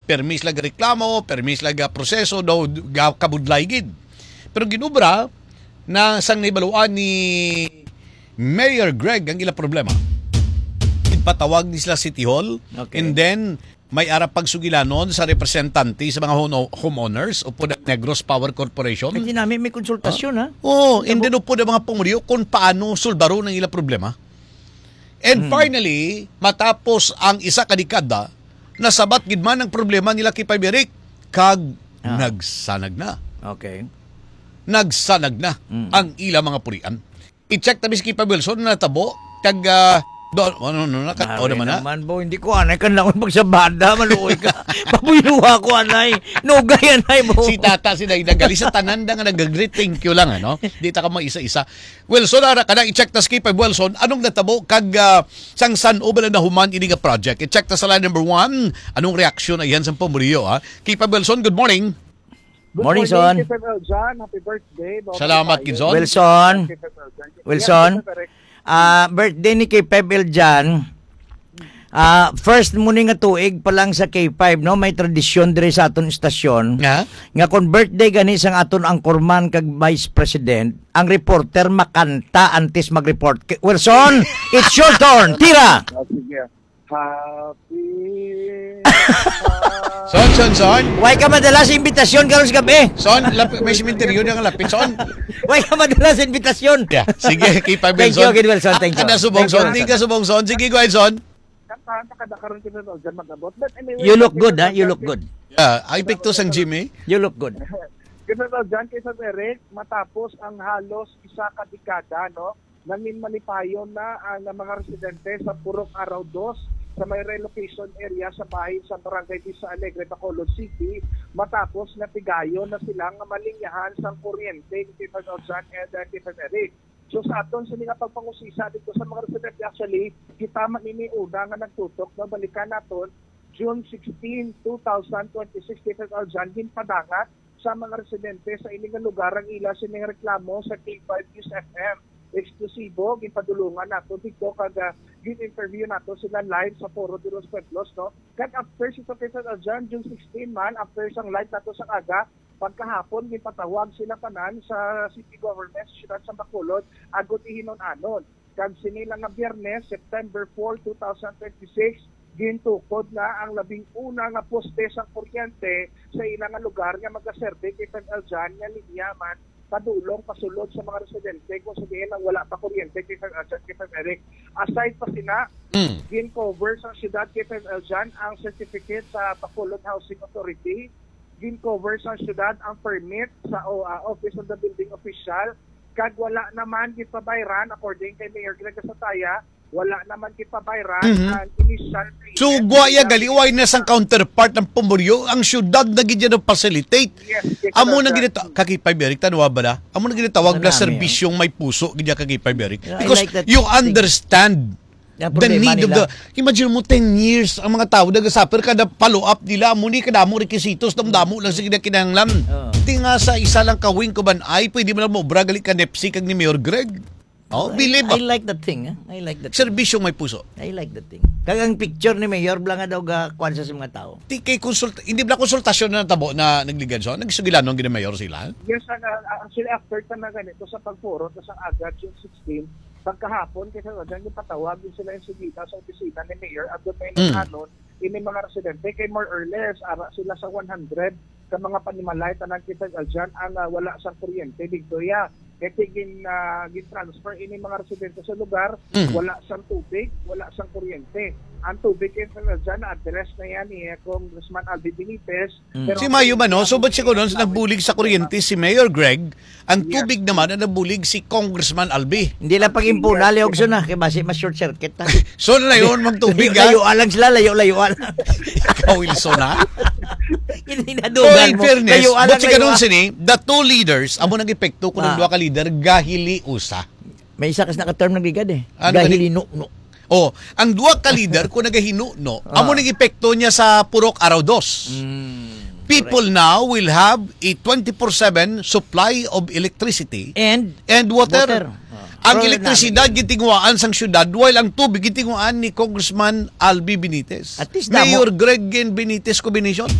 permis lang reklamo, permis lang proseso, daw kabudlay gid. Pero ginubra na sang naibaluan ni Mayor Greg ang ilang problema. Patawag ni sila City Hall, and then may arap pagsugilanon sa representante sa mga homeowners o po ng Negros Power Corporation. Kasi namin may konsultasyon, ha? Oo, and then po ng mga pumuriyo kung paano sulbaro ng ilang problema. And finally, matapos ang isa ka dekada, nasabat gid man ang problema nila kay Payberik, kag nagsanag na. Okay. Nagsanag na ang ilang mga purian. I-check tabi si Kipa Wilson na tabo, kag naman bo, hindi ko anay kan lang pagsabada, maluoy ka. Pabuinuha ko anay. Nugay anay mo. Si tata si nagdagali sa tanan nga nag-greet thank you lang ano. Di ta ka maisa-isa. Wilson ara kada i-check tas kay Wilson anong natabo kag sang San Obel na human ini nga project. I-check ta sa line number 1. Anong reaksyon ayan sa pamuriyo ha. Kay Wilson, good morning. Good morning, Son. John. Happy birthday. Salamat, Kinson. Wilson. Birthday ni K5 Eljan. First morning nga tuig pa lang sa K5, no? May tradisyon dire sa aton istasyon. Nga kung birthday gani sang aton angkorman kag Vice President, ang reporter makanta antes mag-report. Wilson, it's your turn. Tira. Happy. Son. Why ka madalas sa imbitasyon karon sa gabi? Son, may simenteryo na nga lapit, Son. Why ka madalas sa imbitasyon? Yeah, sige, kay Wilson. Thank you, Wilson. Thank you. Kada subong, Son. Hindi ka subong, Son. Sige, go ahead, Son. You look good, ha? You look good. Yeah, I pick to sang Jimmy. You look good. Kinunod dyan, kaysa Eric, matapos ang halos isa ka dekada, no? Nangin malipayon na ang mga residente sa Purok Araw 2 sa may relocation area sa bahay sa Barangay Vista Alegre, Bacolod City, matapos natigayon na silang malingyahan sa kuryente ni Tiffany Ozan and Tiffany Eric. So sa aton sa mga pagpangusisa dito sa mga residente, actually, kita maniniuna nga nagtutok na balikan naton June 16, 2026, Tiffany Ozan, ginpadangat sa mga residente sa ining lugar ang ila sining reklamo sa K5 News FM. Eksklusibo, gipadulungan nato dito kada gin-interview nato sila live sa Foro de los Pueblos, no? Kag after si Tokesa Aljan, June 16 man, after isang live nato sa aga, pagkahapon, gipatawag sila tanan sa city government, siyudad sa Bacolod, agot ihinon-anon. Kag sinilang nga Biyernes, September 4, 2026, gintukod na ang 11 nga poste sa kuryente sa ilang lugar nga magaserve kay Aljan nga linyaman padulong pasulod sa mga residente kung sabihin lang wala pa kuryente kay Eric. Aside pa sina, gin-cover sa siyudad kay Eljan ang certificate sa Bacolod Housing Authority, gin-cover sa siyudad ang permit sa Office of the Building Official, kag wala naman gipabayran according kay Mayor Greg Casataya, wala naman gipabayran ang initial payment. So, guaya galiway na sang counterpart ng pumuryo, ang syudad na gidya na facilitate. Yes, amo na ginita, kakipay Berik, tanwa ba na? Amo na ginitawag na serbisyong may puso, gidya kakipay Berik. Because like you understand the need of the, imagine mo 10 years, ang mga tao nagasuffer kada follow-up nila, amo ni kadamo requisitos, damdamo lang sa kinanglan. Tinga sa isa lang kawing ko ban ay, pwede mo lang mo, bragalik ka nepsi kag ni Mayor Greg. Oh, believe I like that thing. I like that. Serbisyong may puso. I like that thing. Kagang picture ni Mayor Blanca daw ga sa mga tao. Hindi ba konsultasyon na tabo na nagligan so? Nagsugilan nung gina-mayor sila? Yes, actually after na ganito sa pagpuro sa agad June 16, pagkahapon kasi yung patawag din sila yung sugita sa opisina ni Mayor at doon may nakanon ini mga residente kay more or less ara sila sa 100 ka mga panimalay tanang kita Aljan ang wala sa kuryente dito ya. Kasi gin-transfer ini mga residente sa lugar, wala sang tubig, wala sang kuryente. Ang tubig in dyan, address na yan ni Congressman Albi Benitez. Si Mayo man, no? So ba't siya ko nun nagbulig sa kuryente si Mayor Greg, ang tubig naman na nagbulig si Congressman Albi. Hindi lang pag-impuna, liog so na, kaya basi mas short circuit na. So na yun, magtubig ha? Layuan lang sila, layuan. Ikaw, Wilson ha? Hindi nadugan mo. In fairness, ba't siya ganun sini, the two leaders, amo nag-epekto kung ang dua ka leader, gahili usa. May isa kas naka-term ng brigad eh. Gahili no. Oh, ang duwa ka leader kung nagahinuno, amo ning epekto niya sa Purok Araw 2. People now will have a 24/7 supply of electricity and water. Ang elektrisidad gitingwaan sang syudad while ang tubig gitingwaan ni Congressman Albi Benitez. Mayor Greg Benitez combination.